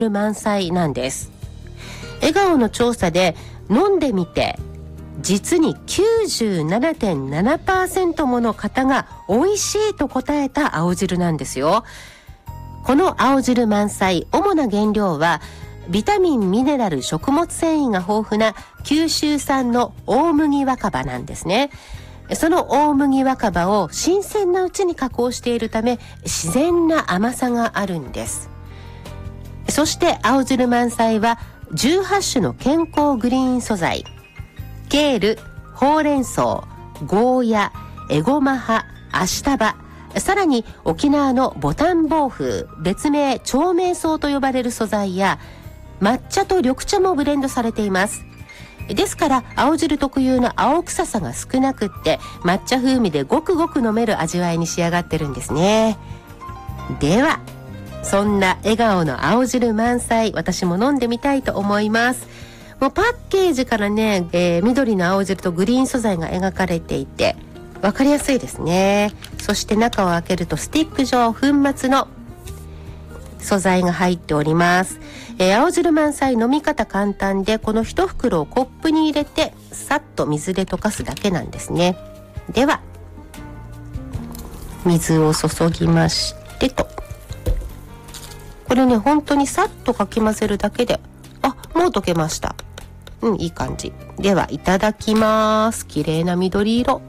満載なんです。笑顔の調査で飲んでみて実に 97.7% もの方が美味しいと答えた青汁なんですよ。この青汁満載、主な原料はビタミン、ミネラル、食物繊維が豊富な九州産の大麦若葉なんですね。その大麦若葉を新鮮なうちに加工しているため自然な甘さがあるんです。そして青汁満載は18種の健康グリーン素材、ケール、ほうれん草、ゴーヤ、エゴマ葉、アシタバ、さらに沖縄のボタンボウフ、別名長命草と呼ばれる素材や抹茶と緑茶もブレンドされています。ですから青汁特有の青臭さが少なくって抹茶風味でごくごく飲める味わいに仕上がってるんですね。ではそんな笑顔の青汁満載、私も飲んでみたいと思います。もうパッケージからね、緑の青汁とグリーン素材が描かれていて分かりやすいですね。そして中を開けるとスティック状粉末の素材が入っております。青汁満載飲み方簡単で、この一袋をコップに入れてさっと水で溶かすだけなんですね。では水を注ぎましてと、これね本当にさっとかき混ぜるだけで、もう溶けました。いい感じ。ではいただきます。綺麗な緑色。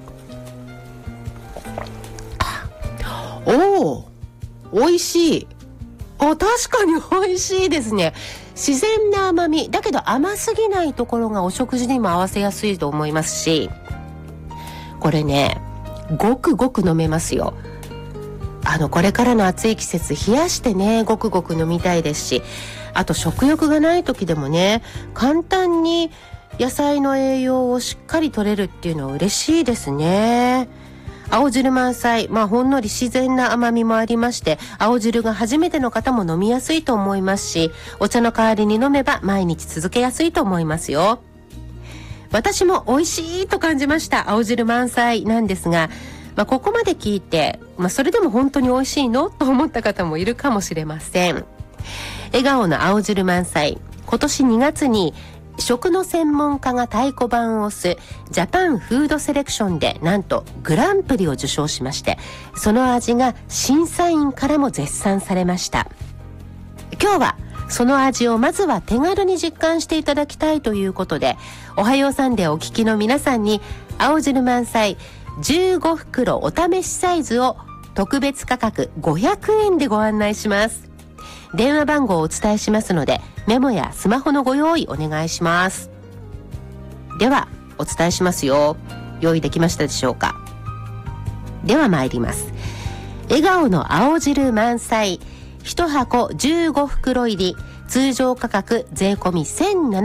美味しい。確かに美味しいですね。自然な甘みだけど甘すぎないところがお食事にも合わせやすいと思いますし、これねごくごく飲めますよ。これからの暑い季節冷やしてねごくごく飲みたいですし、あと食欲がない時でもね簡単に野菜の栄養をしっかり取れるっていうのは嬉しいですね。青汁満載、ほんのり自然な甘みもありまして、青汁が初めての方も飲みやすいと思いますし、お茶の代わりに飲めば毎日続けやすいと思いますよ。私も美味しいと感じました青汁満載なんですが、ここまで聞いて、それでも本当に美味しいのと思った方もいるかもしれません。笑顔の青汁満載、今年2月に食の専門家が太鼓判を押すジャパンフードセレクションでなんとグランプリを受賞しまして、その味が審査員からも絶賛されました。今日はその味をまずは手軽に実感していただきたいということで、おはようサンデーお聞きの皆さんに青汁満載15袋お試しサイズを特別価格500円でご案内します。電話番号をお伝えしますのでメモやスマホのご用意お願いします。ではお伝えしますよ。用意できましたでしょうか。では参ります。笑顔の青汁満載1箱15袋入り、通常価格税込み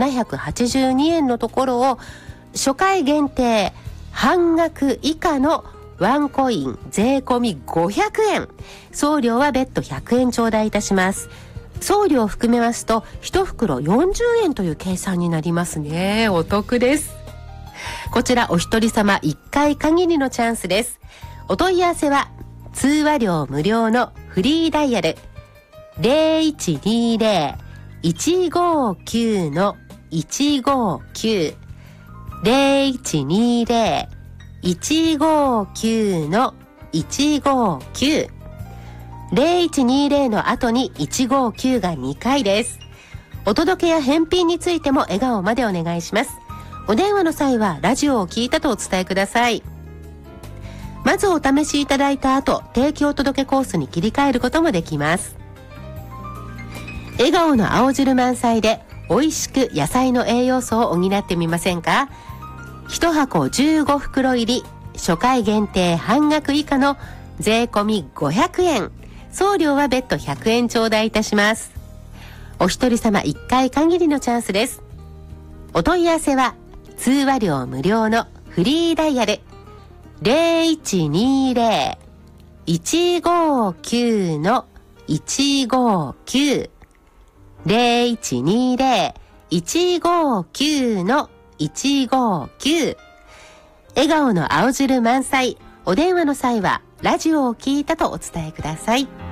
1782円のところを初回限定半額以下のワンコイン税込み500円、送料は別途100円頂戴いたします。送料を含めますと1袋40円という計算になりますね。お得です。こちらお一人様1回限りのチャンスです。お問い合わせは通話料無料のフリーダイヤル 0120-159-159 0120-159-159 0120の後に159が2回です。お届けや返品についても笑顔までお願いします。お電話の際はラジオを聞いたとお伝えください。まずお試しいただいた後、提供届コースに切り替えることもできます。笑顔の青汁満載で美味しく野菜の栄養素を補ってみませんか。1箱15袋入り、初回限定半額以下の税込み500円、送料は別途100円頂戴いたします。お一人様1回限りのチャンスです。お問い合わせは通話料無料のフリーダイヤル 0120-159-159 0120-159-159 笑顔の青汁満載。お電話の際はラジオを聞いたとお伝えください。